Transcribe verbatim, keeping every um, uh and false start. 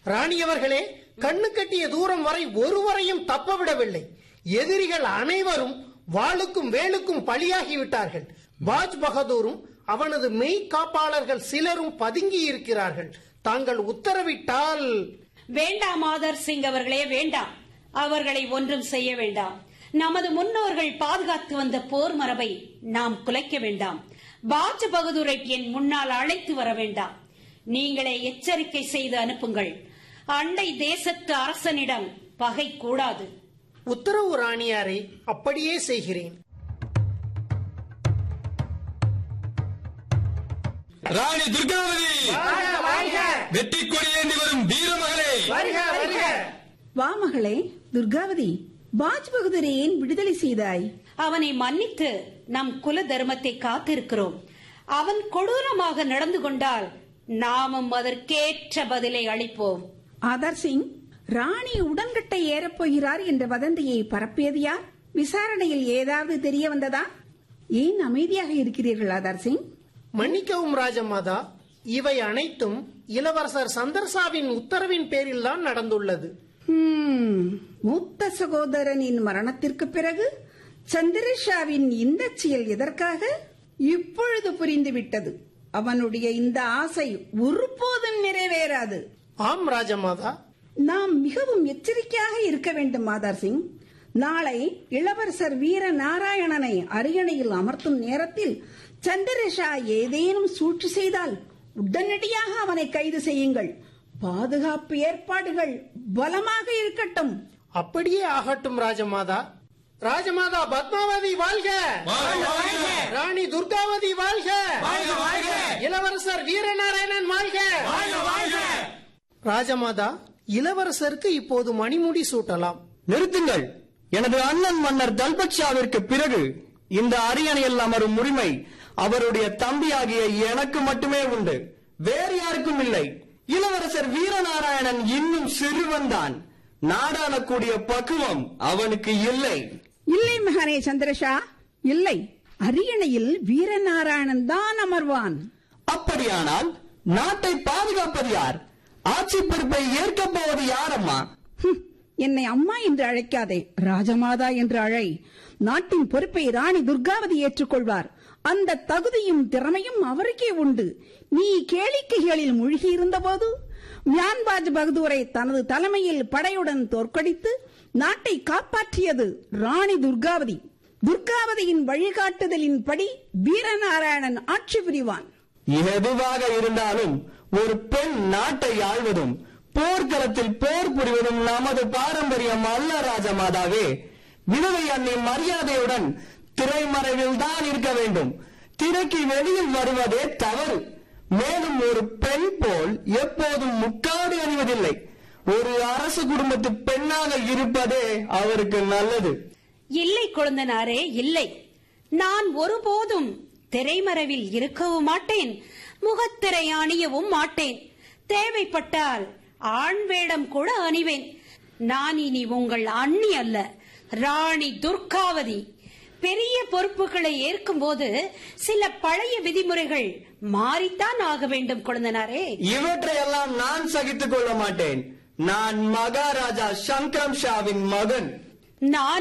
ராணியவர்களே, கண்ணு கட்டிய தூரம் வரை ஒருவரையும் தப்பவிடவில்லை. எதிரிகள் அனைவரும் வாளுக்கும் வேலுக்கும் பலியாகிவிட்டார்கள். பாஜ் பகதூரும் அவனது மெய் காப்பாளர்கள் சிலரும் பதுங்கி இருக்கிறார்கள். தாங்கள் உத்தரவிட்டால். வேண்டாம் ஆதர் சிங் அவர்களே, வேண்டாம். அவர்களை ஒன்றும் செய்ய வேண்டாம். நமது முன்னோர்கள் பாதுகாத்து வந்த போர் மரபை நாம் குலைக்க வேண்டாம். பாஜ் பகதூரை என் முன்னால் அழைத்து வர வேண்டாம். நீங்களே எச்சரிக்கை செய்து அனுப்புங்கள். அண்டை தேசத்து அரசனிடம் பகை கூடாது. உத்தரவு ராணியாரே, அப்படியே செய்கிறேன். ராணி துர்காவதி, வெற்றி கொடியேந்தி வரும் வீரமகளே, வா மகளே துர்காவதி. பாஜ் பகதூரை ஏன் விடுதலை செய்தாய்? அவனை மன்னித்து நம் குல தர்மத்தை காத்திருக்கிறோம். அவன் கொடூரமாக நடந்து கொண்டால் நாமும் அதற்கேற்ற பதிலை அளிப்போம். ஆதர் சிங், ராணி உடன்கட்டை ஏறப்போகிறார் என்ற வதந்தியை பரப்பியது யார்? விசாரணையில் ஏதாவது தெரிய வந்ததா? ஏன் அமைதியாக இருக்கிறீர்கள் ஆதர் சிங்? மன்னிக்கவும் ராஜமாதா, இவை அனைத்தும் இளவரசர் சந்தர்சாவின் உத்தரவின் பேரில் தான் நடந்துள்ளது. மூத்த சகோதரனின் மரணத்திற்கு பிறகு சந்திரஷாவின் இந்த செயல் எதற்காக? இப்பொழுது புரிந்துவிட்டது. அவனுடைய இந்த ஆசை ஒருபோதும் நிறைவேறாது. ஆம் ராஜமாதா, நாம் மிகவும் எச்சரிக்கையாக இருக்க வேண்டும் ஆதார் சிங். நாளை இளவரசர் வீர நாராயணனை அரியணையில் அமர்த்தும் நேரத்தில் சந்திரஷா ஏதேனும் சூழ்ச்சி செய்தால் உடனடியாக அவனை கைது செய்யுங்கள். பாதுகாப்பு ஏற்பாடுகள் பலமாக இருக்கட்டும். அப்படியே ஆகட்டும் ராஜமாதா. ராஜமாதா பத்மாவதி வாழ்க, ராணி துர்காவதி வாழ்க, இளவரசர் வீரநாராயணன் வாழ்க. ராஜமாதா, இளவரசருக்கு இப்போது மணிமுடி சூட்டலாம். நிறுத்துங்கள். எனது அண்ணன் மன்னர் தல்பக்ஷாவிற்கு பிறகு இந்த அரியணையில் அமரும் உரிமை அவருடைய தம்பியாகிய எனக்கு மட்டுமே உண்டு, வேறு யாருக்கும் இல்லை. இளவரசர் வீரநாராயணன் இன்னும் சிறுவன்தான். நாடாளக்கூடிய பக்குவம் அவனுக்கு இல்லை. இல்லை மகனே சந்திரஷா, இல்லை. அரியணையில் வீரநாராயணன் தான் அமர்வான். அப்படியானால் நாட்டை பாதுகாப்பது யார்? ஆட்சி பொறுப்பை ஏற்கப் போவது யாரம்மா? என்னை அம்மா என்று அழைக்காதே, ராஜமாதா என்று அழை. நாட்டின் பொறுப்பை ராணி துர்காவதி ஏற்றுக்கொள்வார். அந்த தகுதியும் திறமையும் அவருக்கே உண்டு. நீ கேளிக்கைகளில் மூழ்கி இருந்த போது மியான்பாஜ் பகதூரை தனது தலைமையில் படையுடன் தோற்கடித்து நாட்டை காப்பாற்றியது ராணி துர்காவதி. துர்காவதியின் வழிகாட்டுதலின்படி வீரநாராயணன் ஆட்சி புரிவான். எதுவாக இருந்தாலும் ஒரு பெண் நாட்டை ஆள்வதும் போர்க்களத்தில் போர் புரிவதும் நமது பாரம்பரியம் அல்ல ராஜமாதாவே. விதவை அன்னை மரியாதையுடன் திரைமறைவில் தான் இருக்க வேண்டும். திரைக்கு வெளியில் வருவதே தவறு. மேலும் ஒரு பெண் போல் எப்போதும் முக்காடு அணிவதில்லை. ஒரு அரசு குடும்பத்து பெண்ணாக இருப்பதே அவருக்கு நல்லது. இல்லை குழந்தனாரே, இல்லை. நான் ஒருபோதும் திரைமறைவில் இருக்கவும் மாட்டேன், முகத்திரை அணியவும் மாட்டேன். தேவைப்பட்டால் ஆண் வேடம் கூட அணிவேன். நான் இனி உங்கள் அண்ணி அல்ல, ராணி துர்காவதி. பெரிய பொறுப்புகளை ஏற்கும் போது சில பழைய விதிமுறைகள் மாறித்தான் ஆக வேண்டும் குழந்தனாரே. இவற்றையெல்லாம் நான் சகித்துக் கொள்ள மாட்டேன். நான் மகாராஜா சங்கரம் ஷாவின் மகன். நான்